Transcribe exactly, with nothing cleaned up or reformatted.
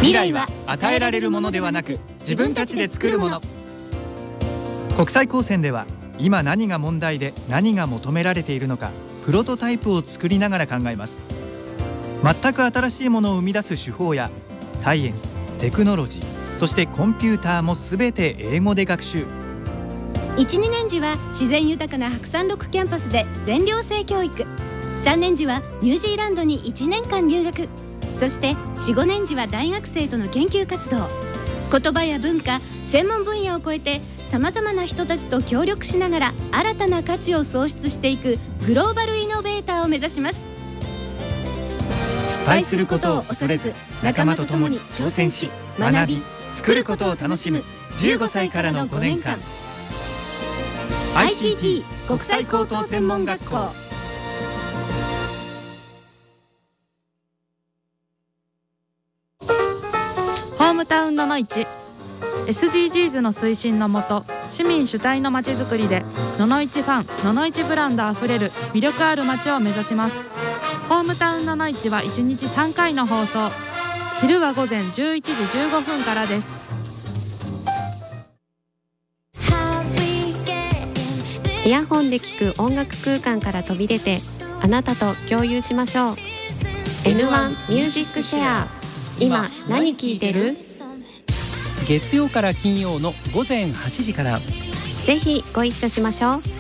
未来は与えられるものではなく、自分たちで作るもの。国際高専では今何が問題で何が求められているのか、プロトタイプを作りながら考えます。全く新しいものを生み出す手法やサイエンス、テクノロジー、そしてコンピューターもすべて英語で学習。 いち、にねん時は自然豊かな白山六キャンパスで全寮制教育。さんねん時はニュージーランドにいちねんかん留学。そしてよん、ごねん時は大学生との研究活動。言葉や文化、専門分野を超えてさまざまな人たちと協力しながら新たな価値を創出していくグローバルイノベーターを目指します。 失敗することを恐れず、仲間と共に挑戦し、学び、作ることを楽しむじゅうごさいからのごねんかん。 アイシーティー 国際高等専門学校。 ホームタウンののいち エスディージーズ の推進のもと、市民主体のまちづくりでののいちファン、ののいちブランドあふれる魅力ある街を目指します。ホームタウンののいちはいちにちさんかいの放送。昼は午前じゅういちじじゅうごふんからです。 イヤホンで聴く音楽空間から飛び出て、あなたと共有しましょう。 エヌワン ミュージックシェア。今何聴いてる？ 月曜から金曜の午前はちじから。 ぜひご一緒しましょう。